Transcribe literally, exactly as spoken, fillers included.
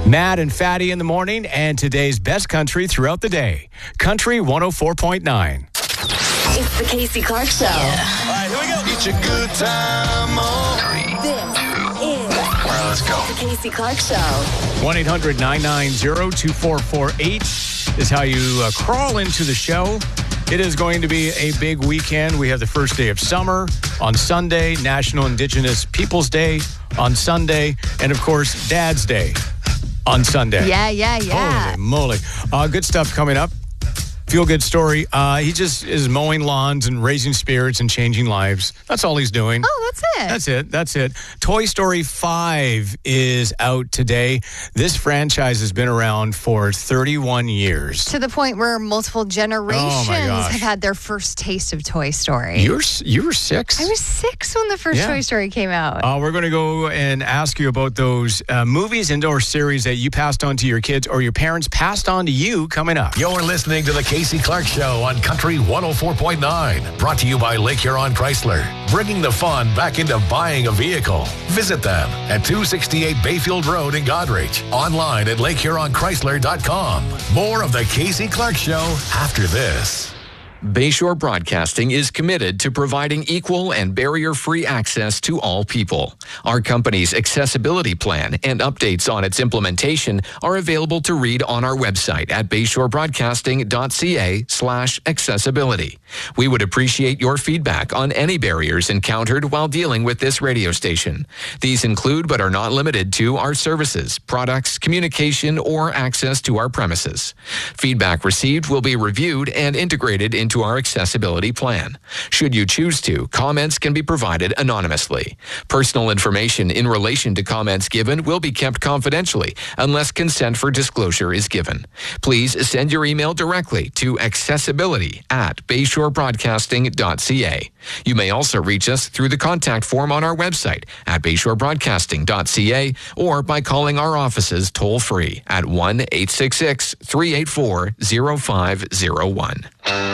Matt and Fatty in the morning, and today's best country throughout the day. Country one oh four point nine. It's the Casey Clark Show. Yeah. All right, here we go. Get your good time on. Three, this is All right, let's go. the Casey Clark Show. one eight hundred nine nine zero two four four eight is how you uh, crawl into the show. It is going to be a big weekend. We have the first day of summer on Sunday, National Indigenous Peoples Day on Sunday, and, of course, Dad's Day on Sunday. Yeah, yeah, yeah. Holy moly. Uh, good stuff coming up. Feel good story. Uh, he just is mowing lawns and raising spirits and changing lives. That's all he's doing. Oh, that's it. That's it. That's it. Toy Story five is out today. This franchise has been around for thirty-one years. To the point where multiple generations gosh. have had their first taste of Toy Story. You're you were six? I was six when the first Yeah. Toy Story came out. Uh, we're going to go and ask you about those uh, movies and or series that you passed on to your kids or your parents passed on to you coming up. You're listening to the Casey Clark Show on Country one oh four point nine. Brought to you by Lake Huron Chrysler. Bringing the fun back into buying a vehicle. Visit them at two sixty-eight Bayfield Road in Godrich. Online at lake huron chrysler dot com. More of the Casey Clark Show after this. Bayshore Broadcasting is committed to providing equal and barrier-free access to all people. Our company's accessibility plan and updates on its implementation are available to read on our website at bayshorebroadcasting.ca slash accessibility. We would appreciate your feedback on any barriers encountered while dealing with this radio station. These include but are not limited to our services, products, communication, or access to our premises. Feedback received will be reviewed and integrated into to our accessibility plan. Should you choose to, comments can be provided anonymously. Personal information in relation to comments given will be kept confidentially unless consent for disclosure is given. Please send your email directly to accessibility at bayshorebroadcasting.ca. You may also reach us through the contact form on our website at bayshorebroadcasting.ca or by calling our offices toll-free at one eight six six, three eight four, zero five zero one.